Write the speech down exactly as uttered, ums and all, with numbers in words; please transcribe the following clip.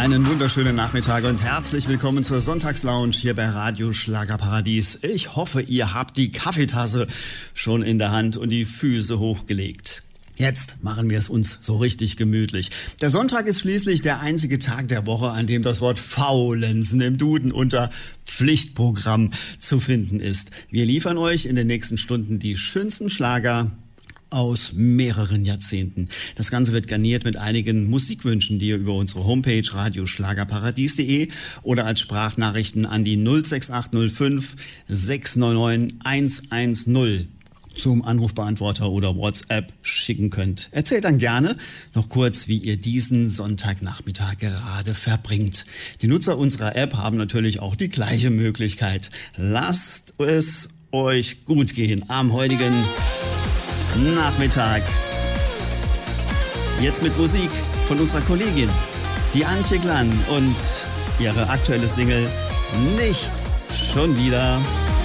Einen wunderschönen Nachmittag und herzlich willkommen zur Sonntagslounge hier bei Radio Schlagerparadies. Ich hoffe, ihr habt die Kaffeetasse schon in der Hand und die Füße hochgelegt. Jetzt machen wir es uns so richtig gemütlich. Der Sonntag ist schließlich der einzige Tag der Woche, an dem das Wort Faulenzen im Duden unter Pflichtprogramm zu finden ist. Wir liefern euch in den nächsten Stunden die schönsten Schlager aus mehreren Jahrzehnten. Das Ganze wird garniert mit einigen Musikwünschen, die ihr über unsere Homepage radioschlagerparadies punkt de oder als Sprachnachrichten an die null sechs acht null fünf sechs neun neun eins eins null zum Anrufbeantworter oder WhatsApp schicken könnt. Erzählt dann gerne noch kurz, wie ihr diesen Sonntagnachmittag gerade verbringt. Die Nutzer unserer App haben natürlich auch die gleiche Möglichkeit. Lasst es euch gut gehen am heutigen Nachmittag. Jetzt mit Musik von unserer Kollegin, die Antje Glann, und ihre aktuelle Single Nicht schon wieder.